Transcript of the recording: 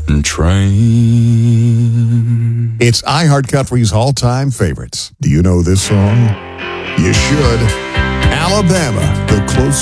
Train. It's iHeartCountry's all-time favorites. Do you know this song? You should. Alabama, the close